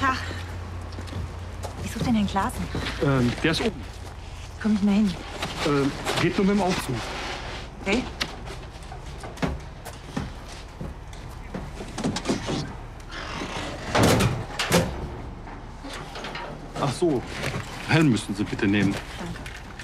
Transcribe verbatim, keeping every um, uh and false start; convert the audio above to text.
Tag. Ich suche den Herrn Klaassen. Ähm, der ist oben. Komm ich mal hin. Ähm, geht nur mit dem Aufzug. Okay. Ach so. Helm müssen Sie bitte nehmen. Danke.